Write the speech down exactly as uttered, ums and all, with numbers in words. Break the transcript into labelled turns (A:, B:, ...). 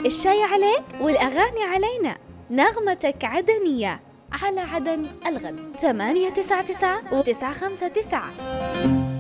A: الشاي عليك والأغاني علينا. نغمتك عدنية على عدن الغد. ثمانية تسعة تسعة وتسعة خمسة تسعة.